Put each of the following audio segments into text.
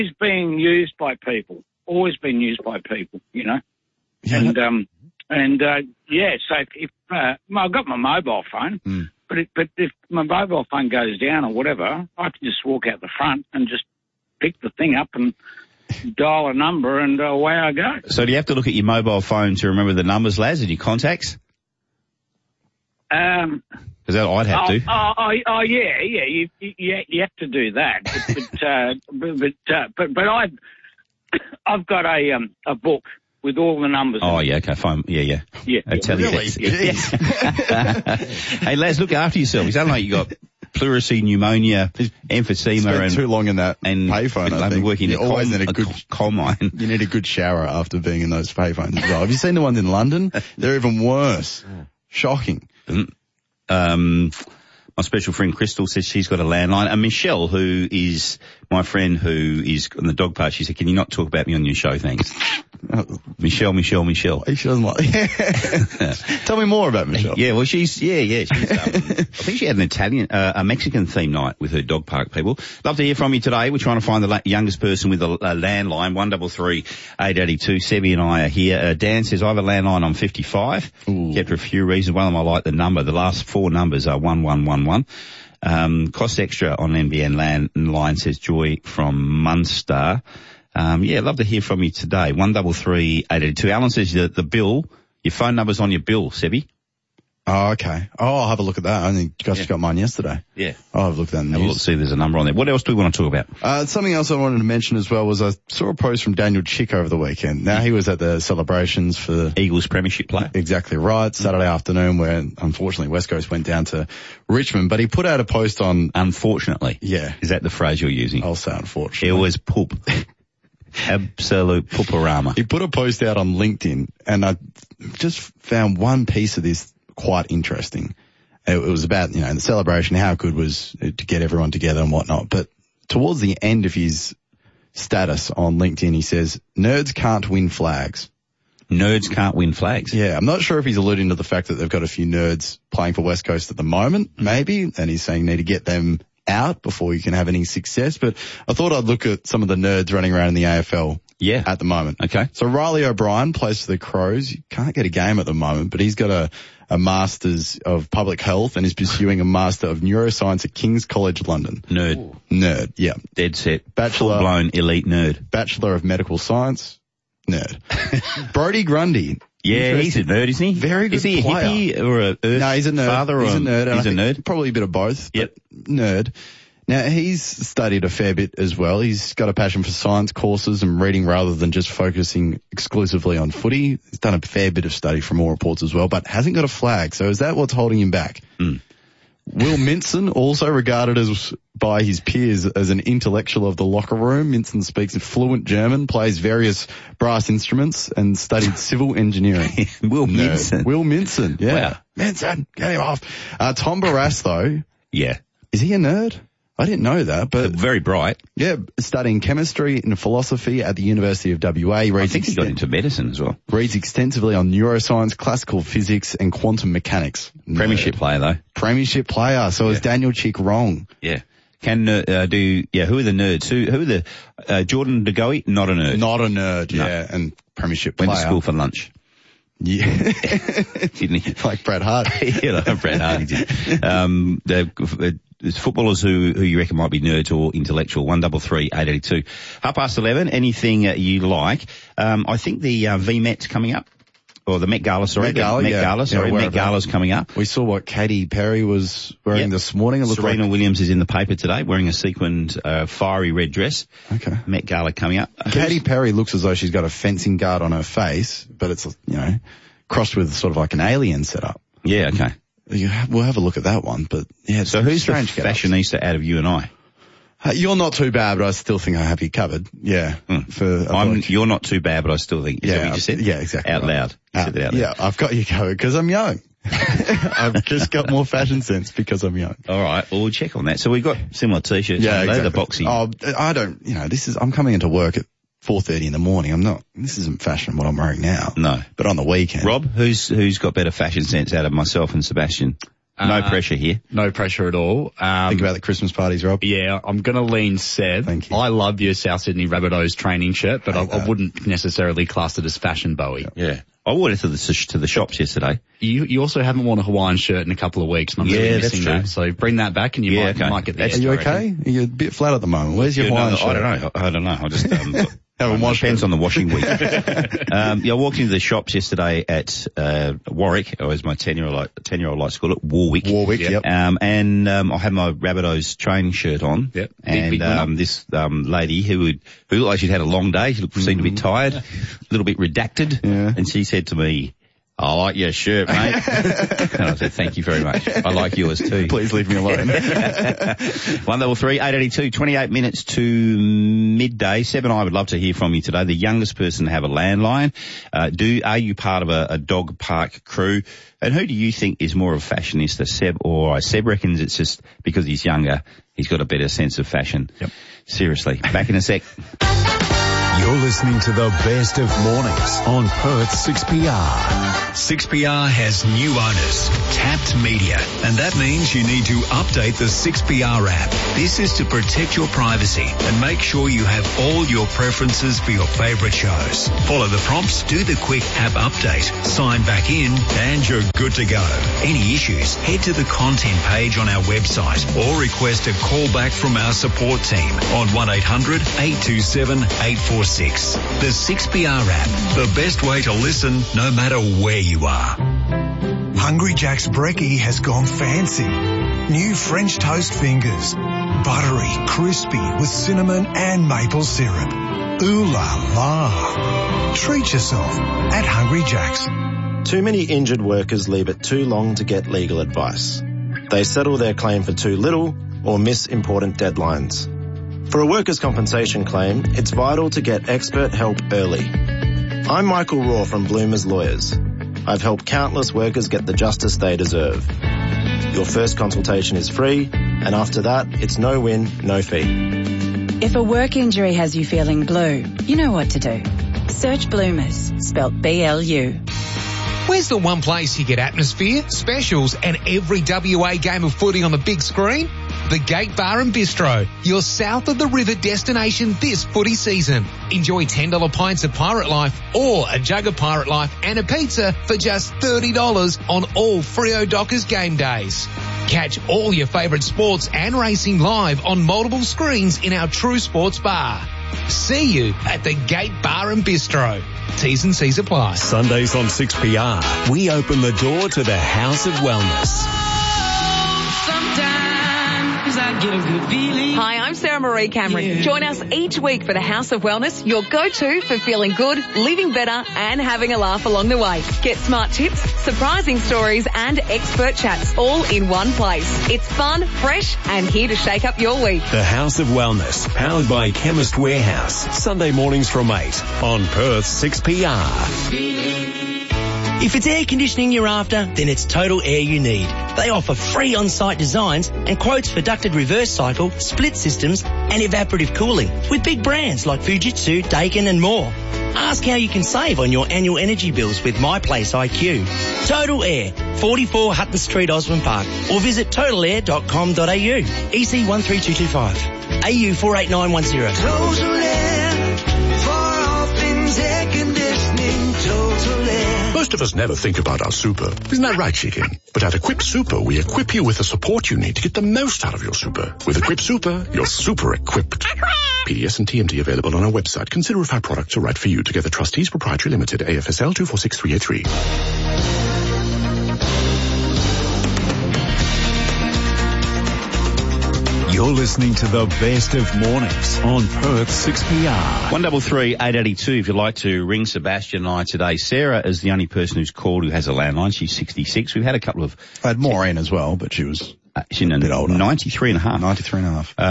is being used by people, always been used by people, you know. Yeah. So if I've got my mobile phone, but if my mobile phone goes down or whatever, I can just walk out the front and just pick the thing up and dial a number and away I go. So do you have to look at your mobile phone to remember the numbers, Laz, and your contacts? Because I'd have to. Yeah. You have to do that. But I've got a book with all the numbers. Oh, yeah, okay, fine. Yeah. I tell really? you Hey, Laz, look after yourself. You sound like you got pleurisy, pneumonia, emphysema, and too long in that payphone. I think working you always need a good coal mine. You need a good shower after being in those payphones as well. Have you seen the ones in London? They're even worse. Shocking. My special friend Crystal says she's got a landline. And Michelle, who is my friend who is on the dog park, she said, "Can you not talk about me on your show, thanks?" Michelle. She doesn't like. Tell me more about Michelle. Yeah, well, she's I think she had an Italian, a Mexican theme night with her dog park people. Love to hear from you today. We're trying to find the youngest person with a landline, 133-882. Sebi and I are here. Dan says, I have a landline, I'm 55. Ooh. Kept for a few reasons. One of them, I like the number. The last four numbers are 1111. Cost extra on NBN landline, says Joy from Munster. Love to hear from you today. 133-882. Alan says that the bill, your phone number's on your bill, Sebi. Oh, okay. Oh, I'll have a look at that. I only just got mine yesterday. Yeah. I'll have a look at that in the Have a news. look, see if there's a number on there. What else do we want to talk about? Something else I wanted to mention as well was I saw a post from Daniel Chick over the weekend. Now, he was at the celebrations for Eagles premiership player. Exactly right. Saturday afternoon where, unfortunately, West Coast went down to Richmond. But he put out a post on... Unfortunately. Yeah. Is that the phrase you're using? I'll say unfortunately. It was poop. Absolute pooperama. He put a post out on LinkedIn, and I just found one piece of this quite interesting. It was about, the celebration, how good was it to get everyone together and whatnot. But towards the end of his status on LinkedIn, he says, nerds can't win flags. Nerds can't win flags. Yeah, I'm not sure if he's alluding to the fact that they've got a few nerds playing for West Coast at the moment, maybe, and he's saying need to get them out before you can have any success. But I thought I'd look at some of the nerds running around in the AFL at the moment. Okay. So Riley O'Brien plays for the Crows. You can't get a game at the moment, but he's got a Masters of Public Health and is pursuing a Master of Neuroscience at King's College London. Nerd, yeah. Dead set. Bachelor. Full-blown elite nerd. Bachelor of Medical Science. Nerd. Brodie Grundy. Yeah, he's a nerd, isn't he? Very good player. Is he a hippie or a earth No, he's a nerd. father? He's a nerd. He's a nerd? Probably a bit of both. Yep. Nerd. Now, he's studied a fair bit as well. He's got a passion for science courses and reading rather than just focusing exclusively on footy. He's done a fair bit of study from all reports as well, but hasn't got a flag. So is that what's holding him back? Will Minson, also regarded as by his peers as an intellectual of the locker room. Minson speaks fluent German, plays various brass instruments, and studied civil engineering. Will Minson, yeah. Wow. Minson, get him off. Tom Barrass, though. Yeah. Is he a nerd? I didn't know that, but... Very bright. Yeah, studying chemistry and philosophy at the University of WA. I think he got into medicine as well. Reads extensively on neuroscience, classical physics, and quantum mechanics. Premiership player, though. Premiership player. So is Daniel Chick wrong? Yeah. Can who are the nerds? Who are the Jordan De Goey? Not a nerd. Not a nerd, yeah. And premiership player. Went to school for lunch. Yeah. Didn't he? Like Brad Hart. Yeah, like Brad Hart. There's footballers who you reckon might be nerds or intellectual. 133-882. 11:30. Anything you like. I think the VMet's coming up. Or the Met Gala, sorry. Met Gala's coming up. We saw what Katy Perry was wearing this morning. Serena Williams is in the paper today wearing a sequined, fiery red dress. Okay. Met Gala coming up. Katy Perry looks as though she's got a fencing guard on her face, but it's, crossed with sort of like an alien setup. Yeah, okay. We'll have a look at that one, but yeah. So who's the fashionista out of you and I? You're not too bad, but I still think I have you covered. Yeah. You're not too bad, but I still think. Is that what you just said? Yeah, exactly. Out loud. Said it out loud. Yeah, I've got you covered because I'm young. I've just got more fashion sense because I'm young. All right. Well, we'll check on that. So we've got similar t-shirts. Yeah, exactly. The boxing. Oh, I don't, I'm coming into work at 4:30 in the morning. This isn't fashion what I'm wearing now. No. But on the weekend. Rob, who's got better fashion sense out of myself and Sebastian? No pressure here. No pressure at all. Think about the Christmas parties, Rob. Yeah, I'm going to lean Seb. Thank you. I love your South Sydney Rabbitohs training shirt, but I wouldn't necessarily class it as fashion, Bowie. Yeah. I wore it to the shops yesterday. You also haven't worn a Hawaiian shirt in a couple of weeks, and I'm really missing that. So bring that back, and you might get the Are you okay? You're a bit flat at the moment. Where's your Hawaiian shirt? I don't know. I just depends on the washing week. I walked into the shops yesterday at Warwick. I was my 10-year-old like school at Warwick. Yep. And I had my Rabbitohs training shirt on. Yep. And this lady who looked like she'd had a long day. She seemed to be tired, a little bit redacted. Yeah. And she said to me, "I like your shirt, mate." And I said, "Thank you very much. I like yours too." Please leave me alone. 133 882, 28 minutes to midday. Seb and I would love to hear from you today. The youngest person to have a landline. Are you part of a dog park crew? And who do you think is more of a fashionista, Seb or I? Seb reckons it's just because he's younger, he's got a better sense of fashion. Yep. Seriously. Back in a sec. You're listening to the best of mornings on Perth 6PR. 6PR has new owners, Tapped Media, and that means you need to update the 6PR app. This is to protect your privacy and make sure you have all your preferences for your favourite shows. Follow the prompts, do the quick app update, sign back in, and you're good to go. Any issues, head to the content page on our website or request a call back from our support team on 1800 827 846. The 6PR app, the best way to listen no matter where you are. Hungry Jack's brekkie has gone fancy. New French toast fingers. Buttery, crispy with cinnamon and maple syrup. Ooh la la. Treat yourself at Hungry Jack's. Too many injured workers leave it too long to get legal advice. They settle their claim for too little or miss important deadlines. For a workers' compensation claim, it's vital to get expert help early. I'm Michael Raw from Bloomers Lawyers. I've helped countless workers get the justice they deserve. Your first consultation is free, and after that, it's no win, no fee. If a work injury has you feeling blue, you know what to do. Search Bloomers, spelt B-L-U. Where's the one place you get atmosphere, specials, and every WA game of footy on the big screen? The Gate Bar and Bistro, your south of the river destination this footy season. Enjoy $10 pints of Pirate Life or a jug of Pirate Life and a pizza for just $30 on all Freo Dockers game days. Catch all your favourite sports and racing live on multiple screens in our True Sports Bar. See you at the Gate Bar and Bistro. T's and C's apply. Sundays on 6PR, we open the door to the House of Wellness. Hi, I'm Sarah Marie Cameron. Join us each week for the House of Wellness, your go-to for feeling good, living better, and having a laugh along the way. Get smart tips, surprising stories, and expert chats all in one place. It's fun, fresh, and here to shake up your week. The House of Wellness, powered by Chemist Warehouse. Sunday mornings from 8 on Perth 6PR. If it's air conditioning you're after, then it's Total Air you need. They offer free on-site designs and quotes for ducted reverse cycle, split systems and evaporative cooling with big brands like Fujitsu, Daikin and more. Ask how you can save on your annual energy bills with My Place IQ. Total Air, 44 Hutton Street, Osborne Park, or visit totalair.com.au. EC 13225. AU 48910. Total Air, for all things air conditioning, Total Air. Most of us never think about our super. Isn't that right, Chicken? But at Equip Super, we equip you with the support you need to get the most out of your super. With Equip Super, you're super equipped. PDS and TMT available on our website. Consider if our products are right for you. Together Trustees Proprietary Limited, AFSL 246383. You're listening to the best of mornings on Perth 6PR. 133 882 if you'd like to ring Sebastian and I today. Sarah is the only person who's called who has a landline. She's 66. We've had a couple of... I had Maureen as well, but she was she's a bit older. 93 and a half. 93 and a half.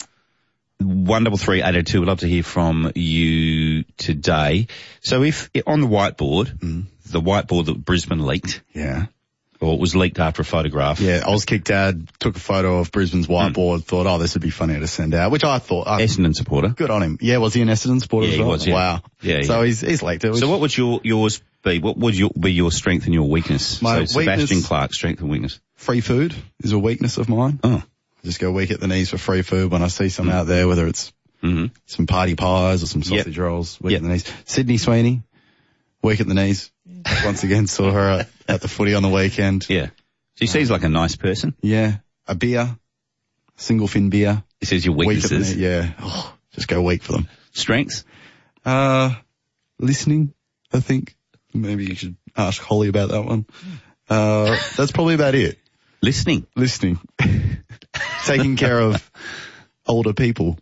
133 882. We'd love to hear from you today. So if on the whiteboard, the whiteboard that Brisbane leaked... Yeah. Or it was leaked after a photograph. Yeah, Auskick Dad took a photo of Brisbane's whiteboard, thought, oh, this would be funny to send out, which I thought... Essendon supporter. Good on him. Yeah, was he an Essendon supporter as well? He was, yeah. Wow. Yeah, so he's leaked it. So what would yours be? What would be your strength and your weakness? My Sebastian Clark's strength and weakness. Free food is a weakness of mine. Oh. I just go weak at the knees for free food when I see some out there, whether it's some party pies or some sausage rolls, weak at the knees. Sydney Sweeney, weak at the knees. Once again, saw her at the footy on the weekend. Yeah. She seems like a nice person. Yeah. A beer, single fin beer. He says your weaknesses. Yeah. Oh, just go weak for them. Strengths? Listening, I think. Maybe you should ask Holly about that one. That's probably about it. Listening. Taking care of older people.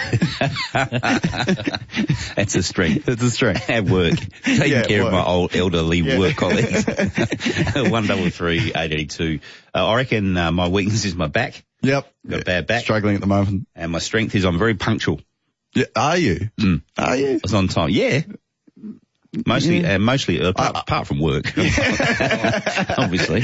That's a strength. It's a strength. At work. Taking care of my old elderly work colleagues. 133 882. I reckon my weakness is my back. Yep. Got a bad back. Struggling at the moment. And my strength is I'm very punctual. Yeah, are you? Are you? I was on time. Yeah. Mostly, apart from work. Obviously.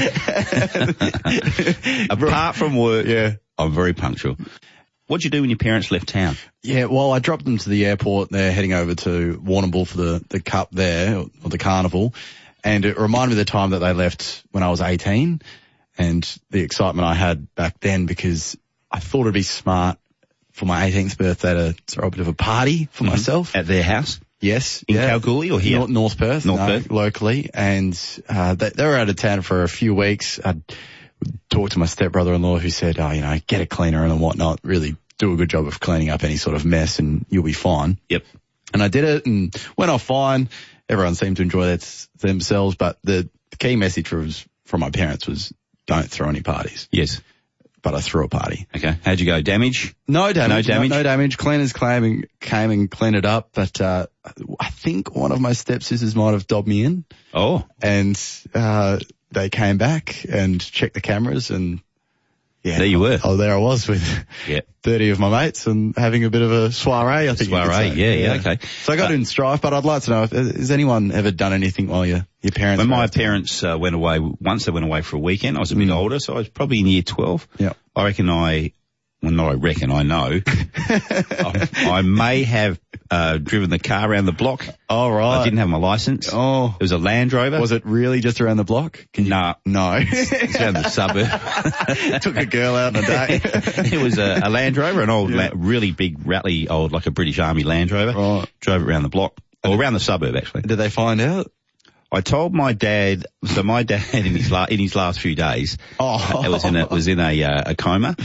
Apart from work, I'm very punctual. What'd you do when your parents left town? Yeah, well, I dropped them to the airport. They're heading over to Warrnambool for the Cup there, or the Carnival. And it reminded me of the time that they left when I was 18 and the excitement I had back then, because I thought it'd be smart for my 18th birthday to throw a bit of a party for myself. At their house? Yes. In Kalgoorlie or here? North Perth. Perth. Locally. And they were out of town for a few weeks. I'd talked to my stepbrother-in-law who said, get a cleaner and whatnot, really do a good job of cleaning up any sort of mess and you'll be fine. Yep. And I did it and went off fine. Everyone seemed to enjoy themselves, but the key message from my parents was don't throw any parties. Yes. But I threw a party. Okay. How'd you go? Damage? No damage. No damage? No damage. Cleaners came and cleaned it up, but I think one of my stepsisters might have dobbed me in. Oh. And they came back and checked the cameras and there you were. Oh, there I was with 30 of my mates and having a bit of a soiree, I think. Soiree, yeah, okay. So I got in strife, but I'd like to know, has anyone ever done anything while your parents... When my parents went away, once they went away for a weekend, I was a bit older, so I was probably in year 12. Yeah. I know. I may have driven the car around the block. Oh, right. I didn't have my license. Oh. It was a Land Rover. Was it really just around the block? No. It's around the suburb. Took a girl out on a date. It was a Land Rover, an old, really big, rattly old, like a British Army Land Rover. Right. Drove it around the block. Or around the suburb, actually. Did they find out? I told my dad, so my dad in his last few days, was in a coma.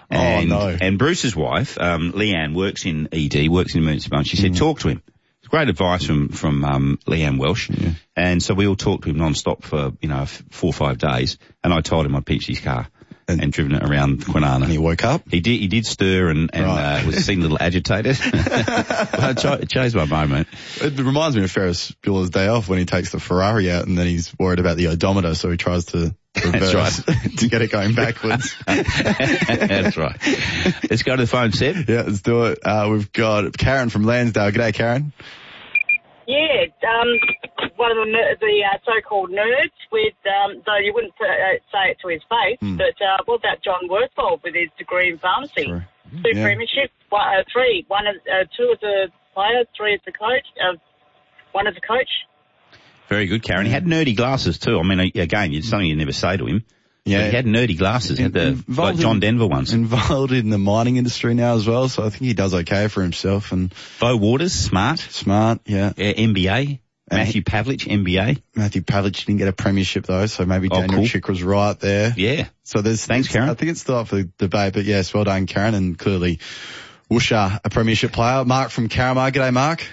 And Bruce's wife, Leanne, works in ED, works in emergency department. She said, talk to him. It's great advice from Leanne Welsh. Yeah. And so we all talked to him non-stop for, 4 or 5 days. And I told him I'd pitched his car and driven it around Kwinana. And he woke up? He did stir and seemed a little agitated. But I chose my moment. It reminds me of Ferris Bueller's Day Off when he takes the Ferrari out and then he's worried about the odometer, so he tries to reverse. That's right. To get it going backwards. That's right. Let's go to the phone, Seb. Yeah, let's do it. We've got Karen from Lansdale. G'day, Karen. Yeah, one of the so-called nerds with, though you wouldn't say it to his face, but what about John Worsfold with his degree in pharmacy? True. 2 premierships, 3. 2 as a player, 3 as a coach, 1 as a coach. Very good, Karen. He had nerdy glasses too. I mean, again, it's something you never say to him. Yeah. But he had nerdy glasses, like John Denver ones. Involved in the mining industry now as well, so I think he does okay for himself. And Bo Waters, smart, yeah. MBA. Matthew Pavlich, MBA. Matthew Pavlich didn't get a premiership though, so maybe Daniel Chick was right there. Yeah. So thanks, Karen. I think it's still up for debate, but yes, well done, Karen, and clearly Woosha, a premiership player. Mark from Carramar. G'day, Mark.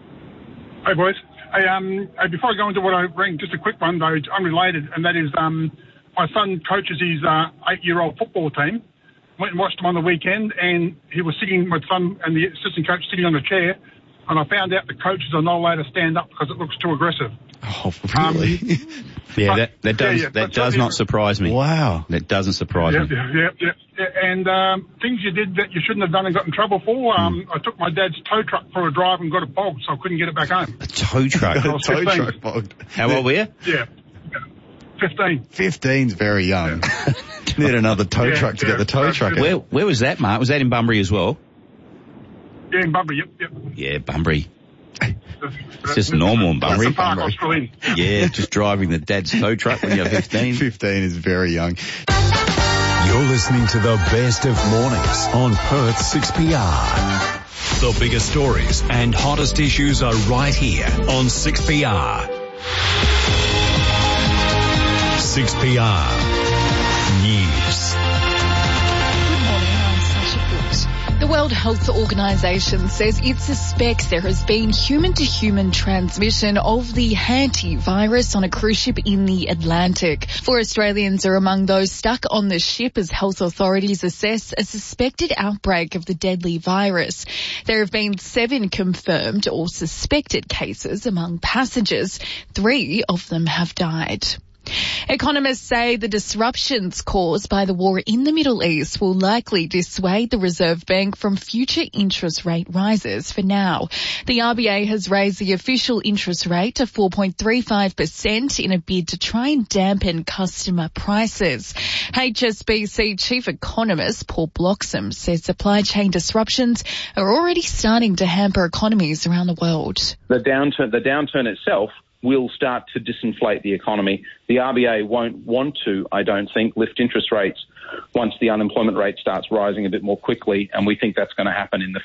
Hey, boys. Hey, before I go into what I bring, just a quick one though, it's unrelated, and that is, my son coaches his 8-year-old football team. Went and watched him on the weekend, and he was sitting with son and the assistant coach sitting on a chair, and I found out the coaches are not allowed to stand up because it looks too aggressive. Oh, really? Yeah, that does not surprise me. Wow. That doesn't surprise me. Yeah. And things you did that you shouldn't have done and got in trouble for. I took my dad's tow truck for a drive and got it bogged, so I couldn't get it back home. A tow truck? Tow truck bogged. How old were you? Yeah. 15. 15's very young. Yeah. Need another tow truck to get the tow truck out. Where was that, Mark? Was that in Bunbury as well? Yeah, in Bunbury, yep. Yeah, Bunbury. It's just normal in Bunbury. That's the park I was still in. Yeah, just driving the dad's tow truck when you're 15. 15 is very young. You're listening to the best of mornings on Perth 6PR. The biggest stories and hottest issues are right here on 6PR. 6PR News. The World Health Organization says it suspects there has been human-to-human transmission of the hantavirus on a cruise ship in the Atlantic. 4 Australians are among those stuck on the ship as health authorities assess a suspected outbreak of the deadly virus. There have been 7 confirmed or suspected cases among passengers. 3 of them have died. Economists say the disruptions caused by the war in the Middle East will likely dissuade the Reserve Bank from future interest rate rises for now. The RBA has raised the official interest rate to 4.35% in a bid to try and dampen customer prices. HSBC Chief Economist Paul Bloxham says supply chain disruptions are already starting to hamper economies around the world. The downturn itself will start to disinflate the economy. The RBA won't want to, I don't think, lift interest rates once the unemployment rate starts rising a bit more quickly, and we think that's going to happen in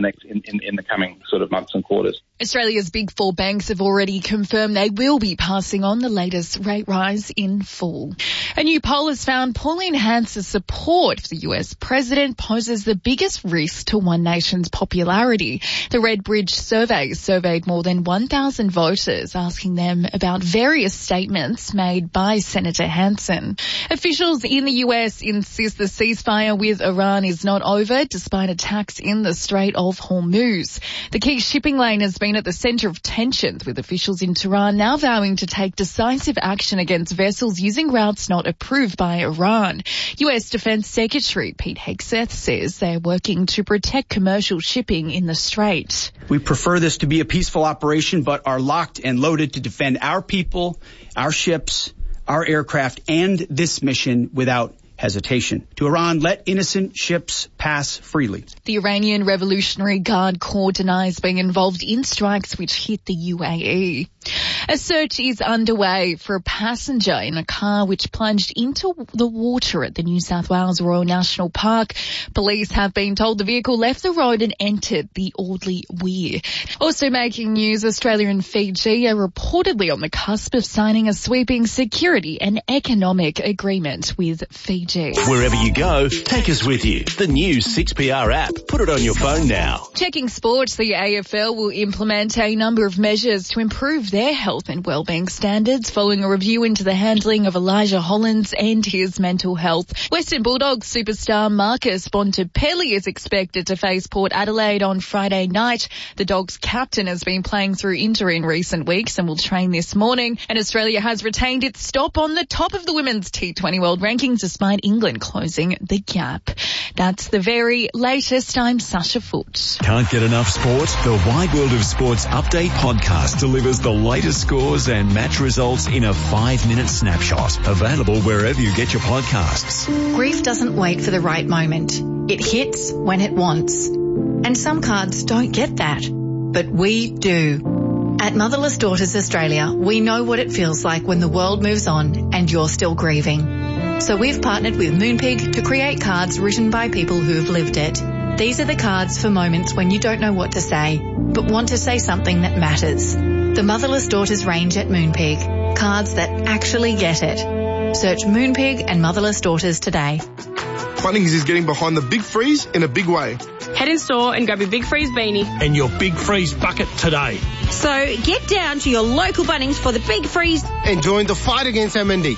the coming sort of months and quarters. Australia's big 4 banks have already confirmed they will be passing on the latest rate rise in full. A new poll has found Pauline Hans's support for the US president poses the biggest risk to One Nation's popularity. The Redbridge survey surveyed more than 1,000 voters, asking them about various statements made by Senator Hansen. Officials in the US insist the ceasefire with Iran is not over despite attacks in the Strait of Hormuz. The key shipping lane has been at the centre of tensions, with officials in Tehran now vowing to take decisive action against vessels using routes not approved by Iran. US Defence Secretary Pete Hegseth says they're working to protect commercial shipping in the Strait. We prefer this to be a peaceful operation, but are locked and loaded to defend our people, our ships, our aircraft, and this mission without hesitation. To Iran, let innocent ships pass freely. The Iranian Revolutionary Guard Corps denies being involved in strikes which hit the UAE. A search is underway for a passenger in a car which plunged into the water at the New South Wales Royal National Park. Police have been told the vehicle left the road and entered the Audley Weir. Also making news, Australia and Fiji are reportedly on the cusp of signing a sweeping security and economic agreement with Fiji. Wherever you go, take us with you. The new 6PR app. Put it on your phone now. Checking sports, the AFL will implement a number of measures to improve their health and wellbeing standards following a review into the handling of Elijah Hollins and his mental health. Western Bulldogs superstar Marcus Bontempelli is expected to face Port Adelaide on Friday night. The Dogs captain has been playing through injury in recent weeks and will train this morning. And Australia has retained its stop on the top of the women's T20 World Rankings despite England closing the gap. That's the very latest. I'm Sasha Foote. Can't get enough sport? The Wide World of Sports Update podcast delivers the latest scores and match results in a 5-minute snapshot. Available wherever you get your podcasts. Grief doesn't wait for the right moment. It hits when it wants. And some cards don't get that. But we do. At Motherless Daughters Australia, we know what it feels like when the world moves on and you're still grieving. So we've partnered with Moonpig to create cards written by people who have lived it. These are the cards for moments when you don't know what to say, but want to say something that matters. The Motherless Daughters range at Moonpig. Cards that actually get it. Search Moonpig and Motherless Daughters today. Bunnings is getting behind the Big Freeze in a big way. Head in store and grab your Big Freeze beanie. And your Big Freeze bucket today. So get down to your local Bunnings for the Big Freeze. And join the fight against MND.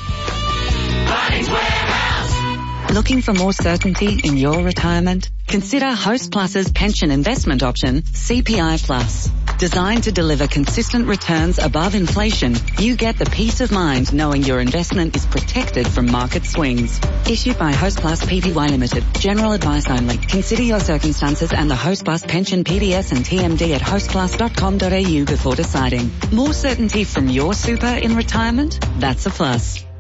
Bunnings Warehouse. Looking for more certainty in your retirement? Consider Host Plus's pension investment option, CPI Plus. Designed to deliver consistent returns above inflation, you get the peace of mind knowing your investment is protected from market swings. Issued by Host Plus Pty Limited. General advice only. Consider your circumstances and the Host Plus pension PDS and TMD at hostplus.com.au before deciding. More certainty from your super in retirement? That's a plus.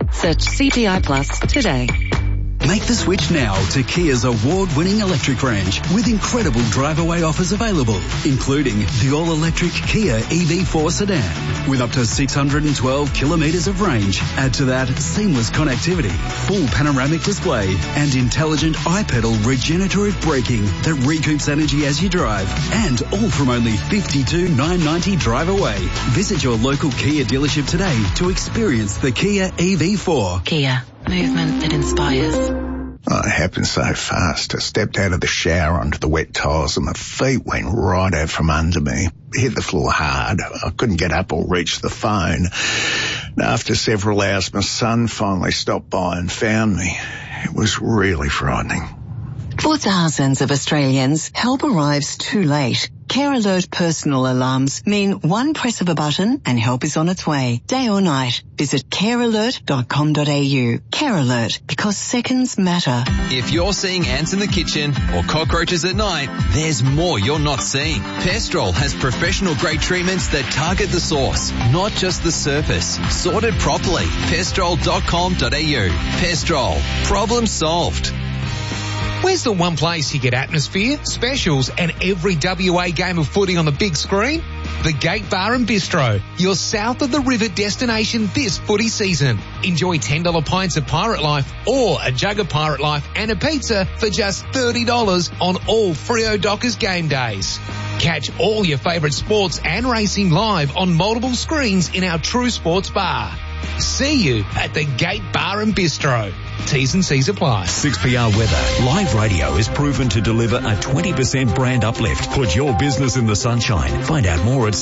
Search CPI Plus today. Make the switch now to Kia's award-winning electric range with incredible drive-away offers available, including the all-electric Kia EV4 sedan with up to 612 kilometres of range. Add to that seamless connectivity, full panoramic display and intelligent iPedal regenerative braking that recoups energy as you drive, and all from only $52,990 drive away. Visit your local Kia dealership today to experience the Kia EV4. Kia. Movement that inspires. Oh, it happened so fast. I stepped out of the shower onto the wet tiles and my feet went right out from under me. Hit the floor hard. I couldn't get up or reach the phone. And after several hours, my son finally stopped by and found me. It was really frightening. For thousands of Australians, help arrives too late. Care Alert personal alarms mean one press of a button and help is on its way, day or night. Visit carealert.com.au. Care Alert, because seconds matter. If you're seeing ants in the kitchen or cockroaches at night, there's more you're not seeing. Pestrol has professional grade treatments that target the source, not just the surface. Sorted properly. Pestrol.com.au. Pestrol. Problem solved. Where's the one place you get atmosphere, specials and every WA game of footy on the big screen? The Gate Bar and Bistro, your south of the river destination this footy season. Enjoy $10 pints of Pirate Life or a jug of Pirate Life and a pizza for just $30 on all Freo Dockers game days. Catch all your favourite sports and racing live on multiple screens in our True Sports Bar. See you at the Gate Bar and Bistro. T's and C's apply. 6PR Weather. Live radio is proven to deliver a 20% brand uplift. Put your business in the sunshine. Find out more at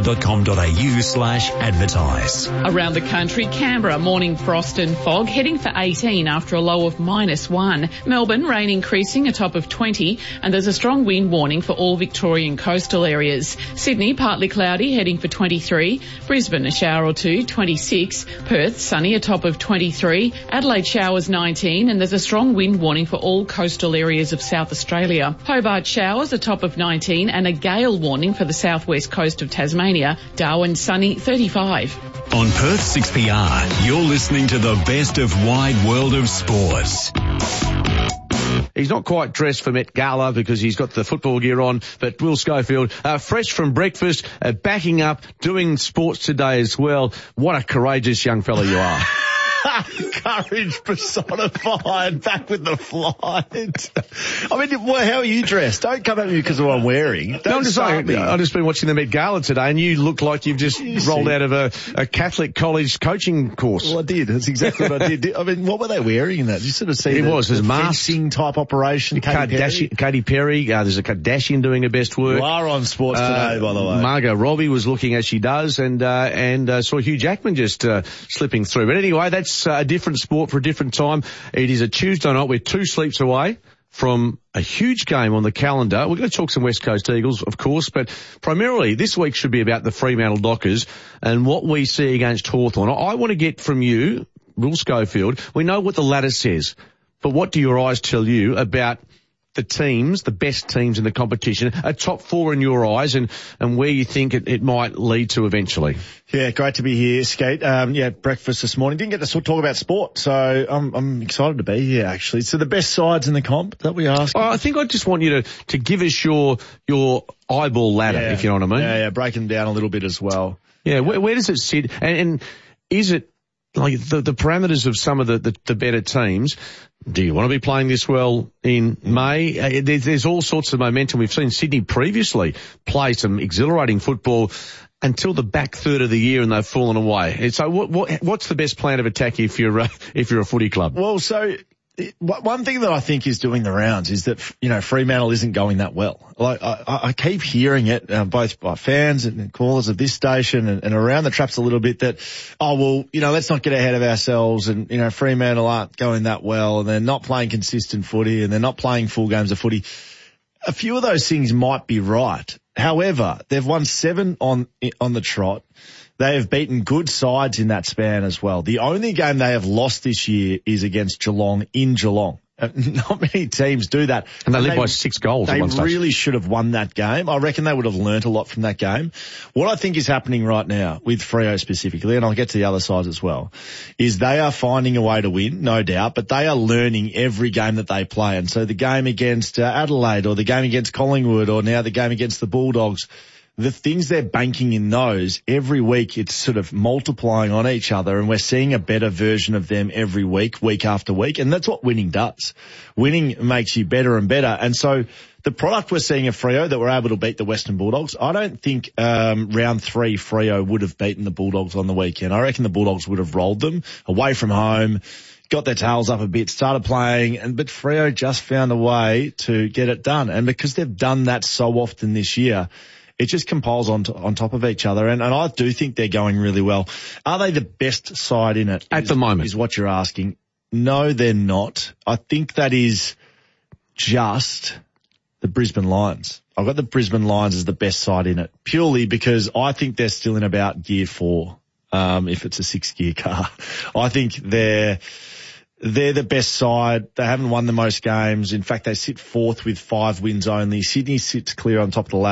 6pr.com.au/advertise. Around the country, Canberra, morning frost and fog, heading for 18 after a low of -1. Melbourne, rain increasing, a top of 20, and there's a strong wind warning for all Victorian coastal areas. Sydney, partly cloudy, heading for 23. Brisbane, a shower or two, 26. Perth, sunny, a top of 23. Adelaide, showers 19, and there's a strong wind warning for all coastal areas of South Australia. Hobart, showers, a top of 19, and a gale warning for the southwest coast of Tasmania. Darwin, sunny, 35. On Perth 6PR, you're listening to the best of wide world of sports. He's not quite dressed for Met Gala because he's got the football gear on, but Will Schofield, fresh from breakfast, backing up, doing sports today as well. What a courageous young fella you are. Courage personified, back with the flight. I mean, well, how are you dressed? Don't come at me because of what I'm wearing. No, I'm just saying, I've just been watching the Met Gala today and you look like you've just rolled out of a Catholic college coaching course. Well, I did. That's exactly what I did. I mean, what were they wearing in that? You sort of see it was a fencing type operation. Katy Perry. There's a Kardashian doing her best work. You are on sports today, by the way. Margot Robbie was looking as she does and saw Hugh Jackman just slipping through. But anyway, that's a different sport for a different time. It is a Tuesday night. We're 2 sleeps away from a huge game on the calendar. We're going to talk some West Coast Eagles, of course, but primarily this week should be about the Fremantle Dockers and what we see against Hawthorn. I want to get from you, Will Schofield, we know what the ladder says, but what do your eyes tell you about the teams, the best teams in the competition, a top 4 in your eyes, and where you think it might lead to eventually? Yeah, great to be here, Skate. Breakfast this morning. Didn't get to talk about sport, so I'm excited to be here, actually. So the best sides in the comp that we asked. I think I just want you to give us your eyeball ladder, if you know what I mean. Yeah, breaking down a little bit as well. Yeah, where does it sit? And is it like the parameters of some of the better teams? Do you want to be playing this well in May? There's all sorts of momentum. We've seen Sydney previously play some exhilarating football until the back third of the year and they've fallen away. And so what's the best plan of attack if you're a footy club? Well, so one thing that I think is doing the rounds is that, Fremantle isn't going that well. Like, I keep hearing it, both by fans and callers of this station and around the traps a little bit that, let's not get ahead of ourselves and, Fremantle aren't going that well and they're not playing consistent footy and they're not playing full games of footy. A few of those things might be right. However, they've won 7 on the trot. They have beaten good sides in that span as well. The only game they have lost this year is against Geelong in Geelong. Not many teams do that. And they led by 6 goals at one stage. They really should have won that game. I reckon they would have learnt a lot from that game. What I think is happening right now with Freo specifically, and I'll get to the other side as well, is they are finding a way to win, no doubt, but they are learning every game that they play. And so the game against Adelaide, or the game against Collingwood, or now the game against the Bulldogs, the things they're banking in those, every week it's sort of multiplying on each other, and we're seeing a better version of them every week, week after week, and that's what winning does. Winning makes you better and better. And so the product we're seeing of Freo, that we're able to beat the Western Bulldogs, I don't think round 3 Freo would have beaten the Bulldogs on the weekend. I reckon the Bulldogs would have rolled them away from home, got their tails up a bit, started playing, but Freo just found a way to get it done. And because they've done that so often this year, it just compiles on top of each other. And I do think they're going really well. Are they the best side in it? At the moment. Is what you're asking. No, they're not. I think that is just the Brisbane Lions. I've got the Brisbane Lions as the best side in it, purely because I think they're still in about gear 4, if it's a 6-gear car. I think they're the best side. They haven't won the most games. In fact, they sit 4th with 5 wins only. Sydney sits clear on top of the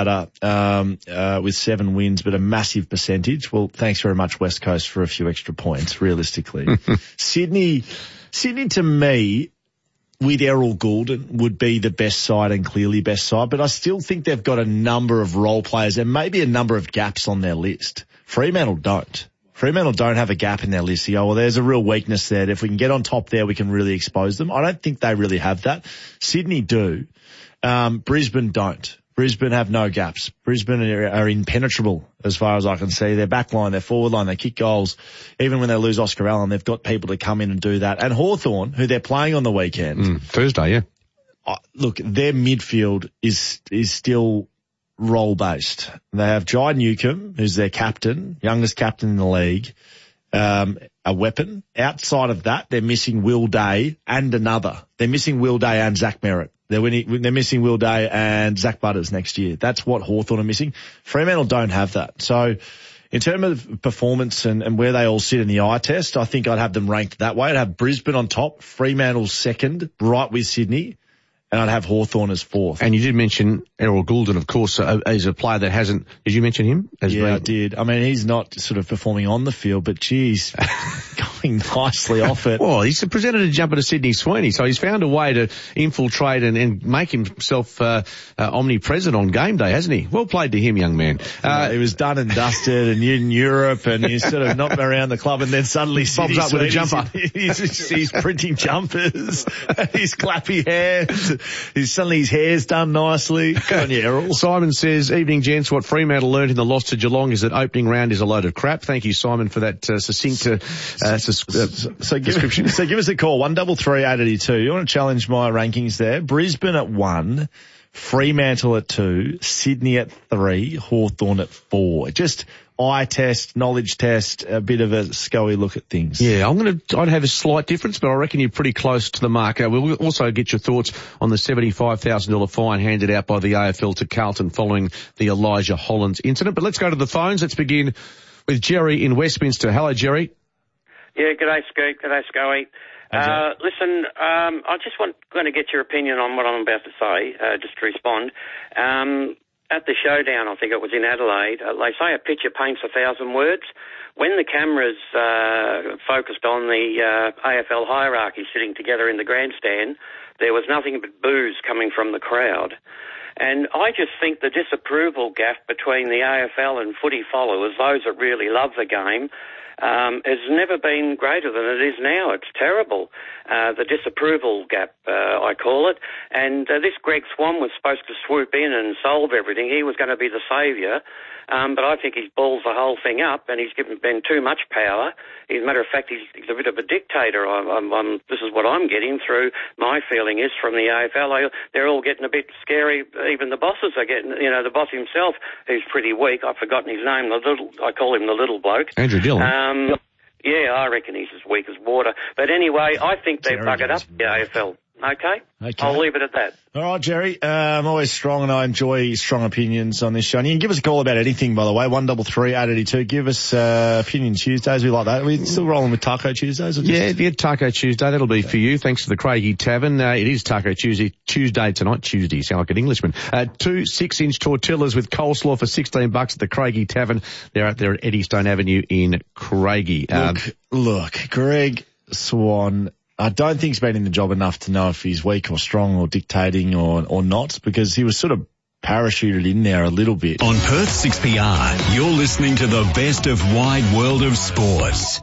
ladder with 7 wins, but a massive percentage. Well, thanks very much, West Coast, for a few extra points, realistically. Sydney to me, with Errol Goulden, would be the best side and clearly best side, but I still think they've got a number of role players and maybe a number of gaps on their list. Fremantle don't. Fremantle don't have a gap in their list. You go, well, there's a real weakness there. If we can get on top there, we can really expose them. I don't think they really have that. Sydney do. Brisbane don't. Brisbane have no gaps. Brisbane are impenetrable as far as I can see. Their back line, their forward line, they kick goals. Even when they lose Oscar Allen, they've got people to come in and do that. And Hawthorn, who they're playing on the weekend. Thursday, yeah. Look, their midfield is still role-based. They have Jai Newcomb, who's their captain, youngest captain in the league, a weapon. Outside of that, they're missing Will Day and another. They're missing Will Day and Zach Merritt. They're missing Will Day and Zach Butters next year. That's what Hawthorn are missing. Fremantle don't have that. So in terms of performance and where they all sit in the eye test, I think I'd have them ranked that way. I'd have Brisbane on top, Fremantle second, right with Sydney. And I'd have Hawthorn as 4th. And you did mention Errol Goulden, of course, as a player that hasn't. Did you mention him? I did. I mean, he's not sort of performing on the field, but geez, going nicely off it. Well, he's presented a jumper to Sydney Sweeney, so he's found a way to infiltrate and make himself omnipresent on game day, hasn't he? Well played to him, young man. He was done and dusted and in Europe, and he's sort of not around the club, and then suddenly bobs up with a jumper. He's printing jumpers, he's clappy hands. Suddenly his hair's done nicely. Go on, Errol. Simon says, evening gents, what Fremantle learned in the loss to Geelong is that opening round is a load of crap. Thank you, Simon, for that succinct description. So give us a call, 133 882. You want to challenge my rankings there? Brisbane at 1, Fremantle at 2, Sydney at 3, Hawthorn at 4. Just eye test, knowledge test, a bit of a scoey look at things. Yeah, I'd have a slight difference, but I reckon you're pretty close to the mark. We'll also get your thoughts on the $75,000 fine handed out by the AFL to Carlton following the Elijah Hollands incident. But let's go to the phones. Let's begin with Jerry in Westminster. Hello, Jerry. Yeah, g'day, Scoot. G'day, Scoey. Listen, I just going to get your opinion on what I'm about to say, just to respond. At the showdown, I think it was in Adelaide, they say a picture paints 1,000 words. When the cameras focused on the AFL hierarchy sitting together in the grandstand, there was nothing but boos coming from the crowd. And I just think the disapproval gap between the AFL and footy followers, those that really love the game, has never been greater than it is now. It's terrible. The disapproval gap, I call it. And this Greg Swan was supposed to swoop in and solve everything. He was going to be the saviour. But I think he's balls the whole thing up, and he's given Ben too much power. As a matter of fact, he's a bit of a dictator. This is what I'm getting through. My feeling is from the AFL, they're all getting a bit scary. Even the bosses are getting, the boss himself, who's pretty weak. I've forgotten his name. I call him the little bloke. Andrew Dillon. Yeah, I reckon he's as weak as water. But anyway, I think they've buggered up the AFL. Okay? Okay. I'll leave it at that. All right, Jerry. I'm always strong and I enjoy strong opinions on this show. And you can give us a call about anything, by the way, 133 882. Give us Opinion Tuesdays. We like that. Are we still rolling with Taco Tuesdays? Or just... Yeah, Taco Tuesday. That'll be for you. Thanks to the Craigie Tavern. It is Taco Tuesday tonight. Tuesday. Sound like an Englishman. 2 6-inch tortillas with coleslaw for $16 at the Craigie Tavern. They're out there at Eddystone Avenue in Craigie. Look, Greg Swan, I don't think he's been in the job enough to know if he's weak or strong or dictating or not, because he was sort of parachuted in there a little bit. On Perth 6PR, you're listening to the best of wide world of sports.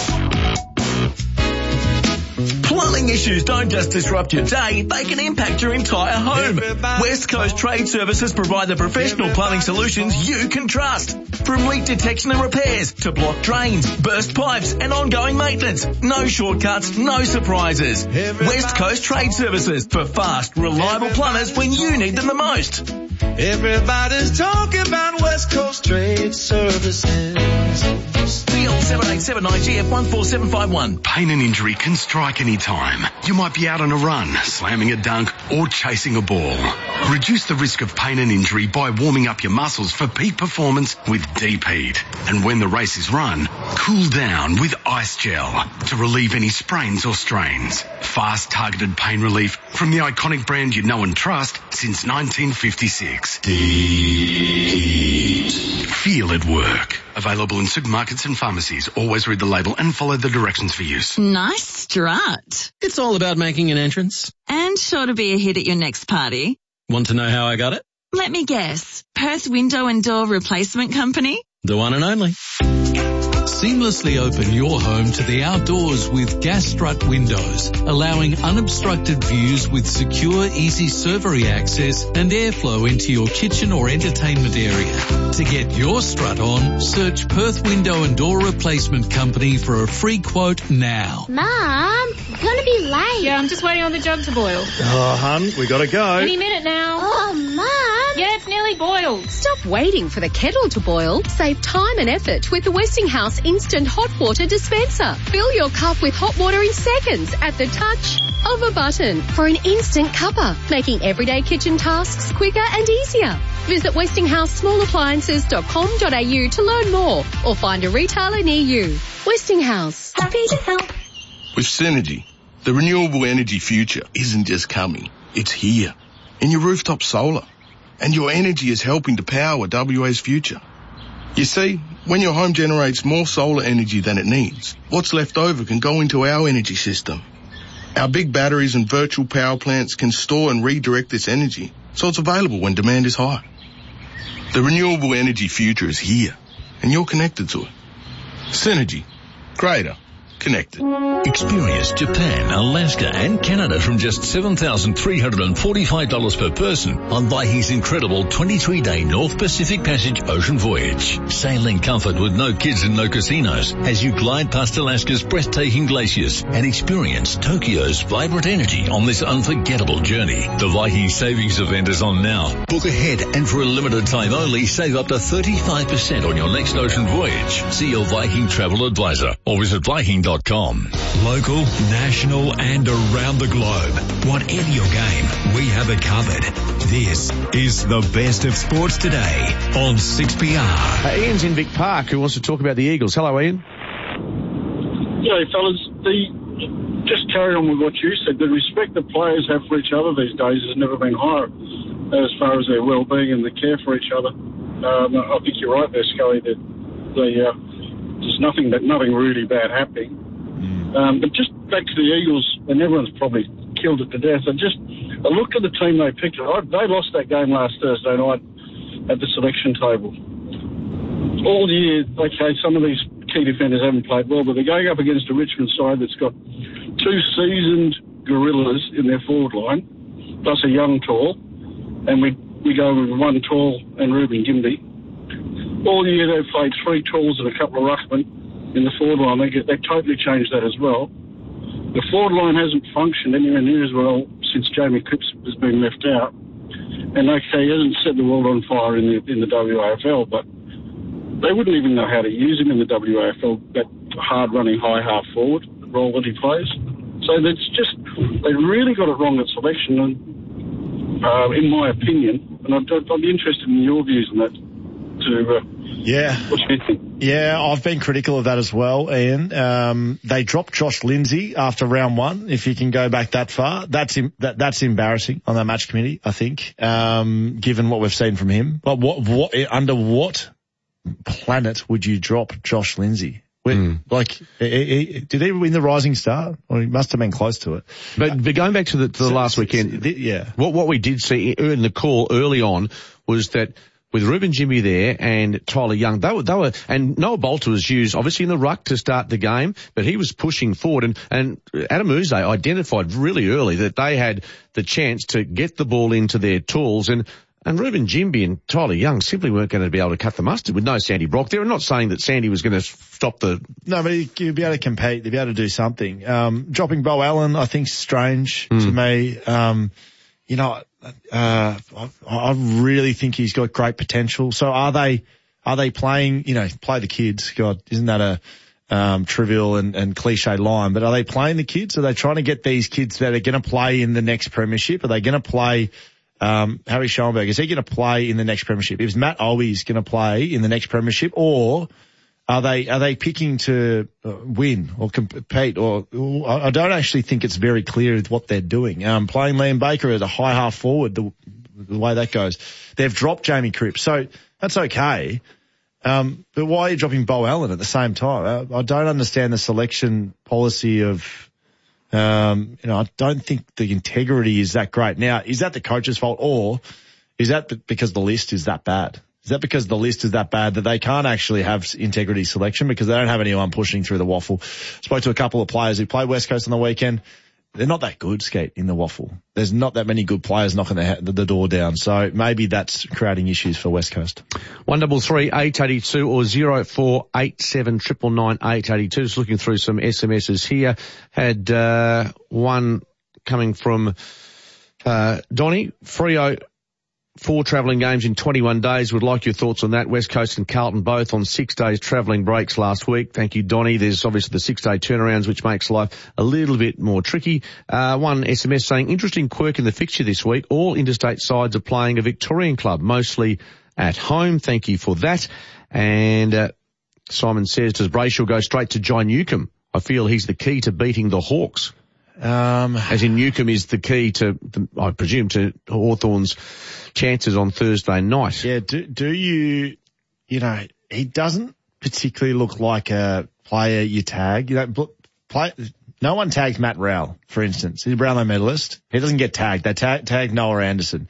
Plumbing issues don't just disrupt your day, they can impact your entire home. West Coast Trade Services provide the professional plumbing solutions you can trust. From leak detection and repairs to blocked drains, burst pipes and ongoing maintenance. No shortcuts, no surprises. West Coast Trade Services for fast, reliable plumbers when you need them the most. Everybody's talking about West Coast Trade Services. Deal 7879GF 14751. Pain and injury can strike any time. You might be out on a run, slamming a dunk or chasing a ball. Reduce the risk of pain and injury by warming up your muscles for peak performance with Deep Heat. And when the race is run, cool down with Ice Gel to relieve any sprains or strains. Fast targeted pain relief from the iconic brand you know and trust since 1956. Deep Heat. Feel it work. Available in supermarkets and pharmacies. Always read the label and follow the directions for use. Nice strut. It's all about making an entrance. And sure to be a hit at your next party. Want to know how I got it? Let me guess. Perth Window and Door Replacement Company? The one and only. Seamlessly open your home to the outdoors with Gas Strut windows, allowing unobstructed views with secure, easy servery access and airflow into your kitchen or entertainment area. To get your strut on, search Perth Window and Door Replacement Company for a free quote now. Mum, we're going to be late. Yeah, I'm just waiting on the jug to boil. Oh, hun, we got to go. Any minute now. Oh, Mum. Yeah, it's nearly boiled. Stop waiting for the kettle to boil. Save time and effort with the Westinghouse Instant Hot Water Dispenser. Fill your cup with hot water in seconds at the touch of a button for an instant cuppa, making everyday kitchen tasks quicker and easier. Visit westinghouse smallappliances.com.au to learn more or find a retailer near you. Westinghouse. Happy to help. With Synergy, the renewable energy future isn't just coming, it's here. In your rooftop solar. And your energy is helping to power WA's future. You see, when your home generates more solar energy than it needs, what's left over can go into our energy system. Our big batteries and virtual power plants can store and redirect this energy, so it's available when demand is high. The renewable energy future is here, and you're connected to it. Synergy. Greater. Connected. Experience Japan, Alaska and Canada from just $7,345 per person on Vahi's incredible 23-day North Pacific Passage ocean voyage. Sail in comfort with no kids and no casinos as you glide past Alaska's breathtaking glaciers and experience Tokyo's vibrant energy on this unforgettable journey. The Vahi Savings Event is on now. Book ahead and for a limited time only, save up to 35% on your next ocean voyage. See your Viking travel advisor or visit Viking.com. Local, national and around the globe. Whatever your game, we have it covered. This is the best of sports today on 6PR. Ian's in Vic Park who wants to talk about the Eagles. Hello, Ian. Yeah, fellas, just carry on with what you said. The respect that players have for each other these days has never been higher as far as their well-being and the care for each other. I think you're right there, Scully, that there's nothing really bad happening. But just back to the Eagles, and everyone's probably killed it to death. I looked at the team they picked. They lost that game last Thursday night at the selection table. All year, okay, some of these key defenders haven't played well, but they're going up against a Richmond side that's got two seasoned gorillas in their forward line, plus a young tall, and we go with one tall and Ruben Gimby. All year they've played three talls and a couple of ruckmen in the forward line. They totally changed that as well. The forward line hasn't functioned anywhere near as well since Jamie Cripps has been left out. And okay, he hasn't set the world on fire in the WAFL, but they wouldn't even know how to use him in the WAFL, that hard-running high half-forward role that he plays. So that's just they really got it wrong at selection, and in my opinion, and I'd be interested in your views on that too. What do you think? Yeah, I've been critical of that as well, Ian. They dropped Josh Lindsay after round one, if you can go back that far. That's embarrassing on that match committee, I think, given what we've seen from him. But under what planet would you drop Josh Lindsay? Like, did he win the Rising Star? Well, he must have been close to it. But going back to the last weekend, what we did see in the call early on was that with Reuben Jimmy there and Tyler Young, they were, and Noah Bolter was used obviously in the ruck to start the game, but he was pushing forward, and Adam Uze identified really early that they had the chance to get the ball into their tools, and Reuben Jimby and Tyler Young simply weren't going to be able to cut the mustard with no Sandy Brock there. I'm not saying that Sandy was going to stop the... No, but he'd be able to compete. He'd be able to do something. Dropping Bo Allen, I think, is strange to me. I really think he's got great potential. So are they playing, play the kids? God, isn't that a trivial and cliche line? But are they playing the kids? Are they trying to get these kids that are going to play in the next premiership? Are they going to play... Harry Schoenberg, is he going to play in the next premiership? Is Matt Owies going to play in the next premiership, or are they picking to win or compete? Or I don't actually think it's very clear what they're doing. Playing Liam Baker as a high half forward, the way that goes, they've dropped Jamie Cripps, so that's okay. But why are you dropping Bo Allen at the same time? I don't understand the selection policy of. I don't think the integrity is that great. Now, is that the coach's fault, or is that because the list is that bad? Is that because the list is that bad that they can't actually have integrity selection because they don't have anyone pushing through the waffle? Spoke to a couple of players who played West Coast on the weekend. They're not that good, Skate, in the waffle. There's not that many good players knocking the door down. So maybe that's creating issues for West Coast. 133 882 or 0487 999 882. Just looking through some SMSs here. Had one coming from Donnie. Freo, 4 travelling games in 21 days. Would like your thoughts on that. West Coast and Carlton both on 6 days travelling breaks last week. Thank you, Donnie. There's obviously the 6-day turnarounds, which makes life a little bit more tricky. One SMS saying, interesting quirk in the fixture this week. All interstate sides are playing a Victorian club, mostly at home. Thank you for that. And Simon says, does Brayshaw go straight to John Newcomb? I feel he's the key to beating the Hawks. As in Newcomb is the key to, I presume, to Hawthorn's chances on Thursday night. Yeah, do you he doesn't particularly look like a player you tag. No one tags Matt Rowell, for instance. He's a Brownlow medalist. He doesn't get tagged. They tag Noah Anderson.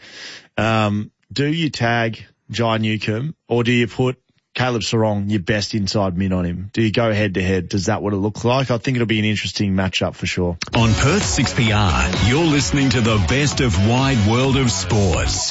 Do you tag Jai Newcomb, or do you put Caleb Sarong, your best inside mid on him? Do you go head to head? Does that what it looks like? I think it'll be an interesting matchup for sure. On Perth 6PR, you're listening to the best of wide world of sports.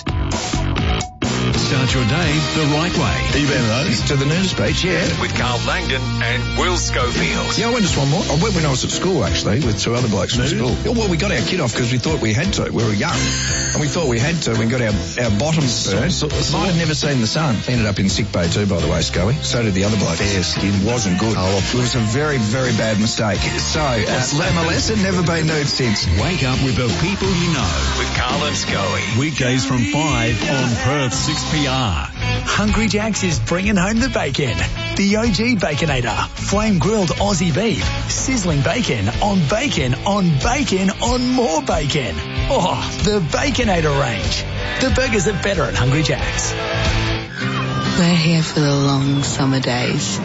Start your day the right way. Have you been to those? To the news beach, yeah. With Carl Langdon and Will Schofield. Yeah, I went to Swanmore. I went when I was at school, actually, with 2 other blokes from school. Well, we got our kit off because we thought we had to. We were young. And we thought we had to. We got our bottoms burnt. Might have never seen the sun. Ended up in sick bay too, by the way, Scully. So did the other bloke. Fair skin. Wasn't good. Oh, it was a very, very bad mistake. So, learned my lesson. Never been nude since. Wake up with the people you know. With Carl and Scully. Weekdays from 5 on Perth 6PR. Hungry Jack's is bringing home the bacon. The OG Baconator. Flame grilled Aussie beef. Sizzling bacon on bacon on bacon on more bacon. Oh, the Baconator range. The burgers are better at Hungry Jack's. We're here for the long summer days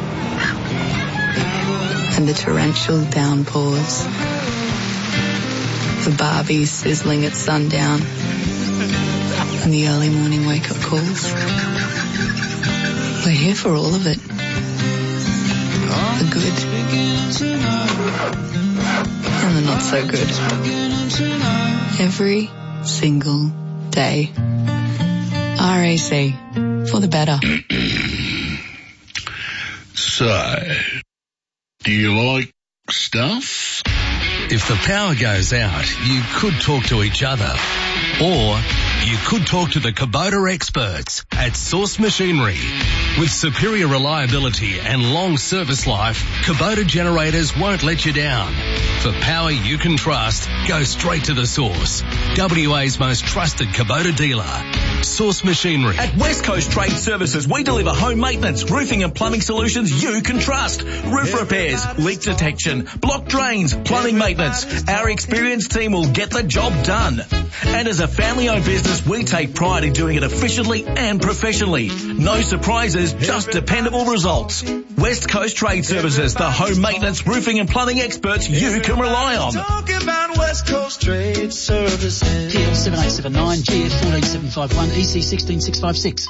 and the torrential downpours. The Barbies sizzling at sundown and the early morning wake-up calls. We're here for all of it. The good and the not so good. Every single day. RAC, for the better. So, do you like stuff? If the power goes out, you could talk to each other, or You could talk to the Kubota experts at Source Machinery. With superior reliability and long service life, Kubota generators won't let you down. For power you can trust, go straight to the source. WA's most trusted Kubota dealer, Source Machinery. At West Coast Trade Services, we deliver home maintenance, roofing and plumbing solutions you can trust. Roof repairs, leak detection, block drains, plumbing maintenance. Our experienced team will get the job done. And as a family-owned business, we take pride in doing it efficiently and professionally. No surprises, just dependable results. West Coast Trade Services, the home maintenance, roofing and plumbing experts you can rely on. Talk about West Coast Trade Services. TL 7879, GF 14751, EC 16656.